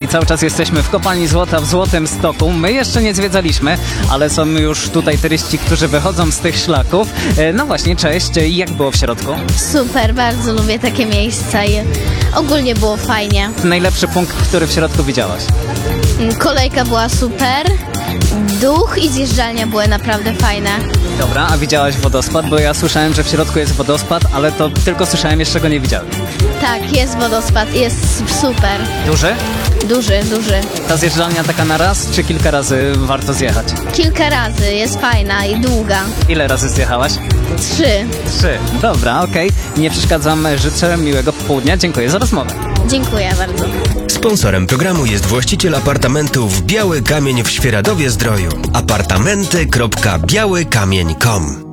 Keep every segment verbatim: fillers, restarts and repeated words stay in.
cały czas jesteśmy w Kopalni Złota w Złotym Stoku. My jeszcze nie zwiedzaliśmy, ale są już tutaj turyści, którzy wychodzą z tych szlaków. No właśnie, cześć. Jak było w środku? Super, bardzo lubię takie miejsca i ogólnie było fajnie. Najlepszy punkt, który w środku widziałaś? Kolejka była super, duch i zjeżdżalnia były naprawdę fajne. Dobra, a widziałaś wodospad? Bo ja słyszałem, że w środku jest wodospad, ale to tylko słyszałem, jeszcze go nie widziałem. Tak, jest wodospad, jest super. Duży? Duży, duży. Ta zjeżdżalnia taka na raz, czy kilka razy warto zjechać? Kilka razy, jest fajna i długa. Ile razy zjechałaś? Trzy. Trzy. Dobra, okej. Nie przeszkadzam, życzę miłego popołudnia. Dziękuję za rozmowę. Dziękuję bardzo. Sponsorem programu jest właściciel apartamentów Biały Kamień w Świeradowie-Zdroju. apartamenty kropka biały kamień kropka com.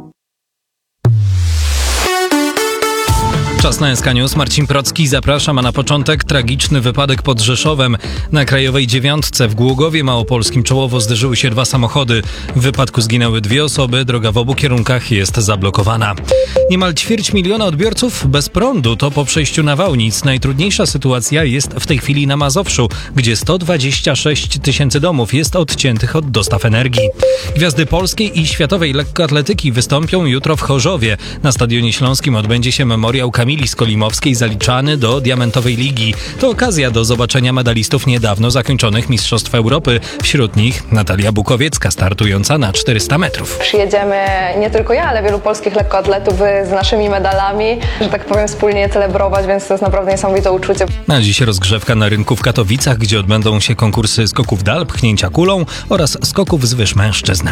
Czas na S K News. Marcin Procki, zapraszam, a na początek tragiczny wypadek pod Rzeszowem. Na Krajowej Dziewiątce w Gługowie Małopolskim czołowo zderzyły się dwa samochody. W wypadku zginęły dwie osoby, droga w obu kierunkach jest zablokowana. Niemal ćwierć miliona odbiorców bez prądu to po przejściu nawałnic. Najtrudniejsza sytuacja jest w tej chwili na Mazowszu, gdzie sto dwadzieścia sześć tysięcy domów jest odciętych od dostaw energii. Gwiazdy polskiej i światowej lekkoatletyki wystąpią jutro w Chorzowie. Na Stadionie Śląskim odbędzie się memoriał Kamili Skolimowskiej, zaliczany do Diamentowej Ligi. To okazja do zobaczenia medalistów niedawno zakończonych Mistrzostw Europy. Wśród nich Natalia Bukowiecka, startująca na czterysta metrów. Przyjedziemy nie tylko ja, ale wielu polskich lekkoatletów z naszymi medalami, że tak powiem, wspólnie celebrować, więc to jest naprawdę niesamowite uczucie. Na dziś rozgrzewka na rynku w Katowicach, gdzie odbędą się konkursy skoków dal, pchnięcia kulą oraz skoków z wyż mężczyzn.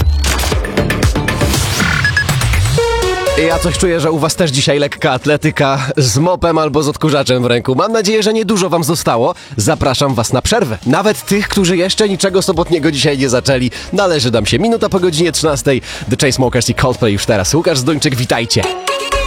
Ja coś czuję, że u was też dzisiaj lekka atletyka z mopem albo z odkurzaczem w ręku. Mam nadzieję, że niedużo wam zostało. Zapraszam was na przerwę. Nawet tych, którzy jeszcze niczego sobotniego dzisiaj nie zaczęli. Należy nam się minuta po godzinie trzynastej. The Chainsmokers i Coldplay już teraz. Łukasz Zduńczyk, witajcie.